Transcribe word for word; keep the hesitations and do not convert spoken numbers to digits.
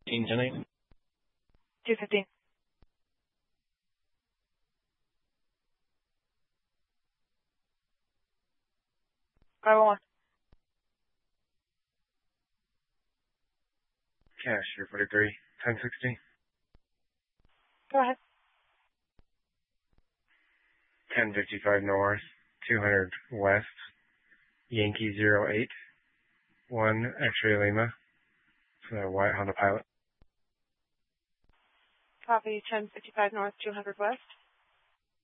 fifteen ten eight. two fifteen. five oh one. Cash, you're forty-three, ten sixty. Go ahead. ten fifty-five north, two hundred west, Yankee zero eight, one X-ray Lima, for the white Honda Pilot. Copy ten fifty-five north, two hundred west.